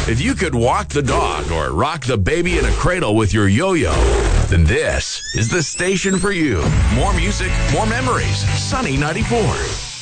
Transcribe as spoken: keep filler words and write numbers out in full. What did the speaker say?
If you could walk the dog or rock the baby in a cradle with your yo-yo, then this is the station for you. More music, more memories. Sunny ninety-four.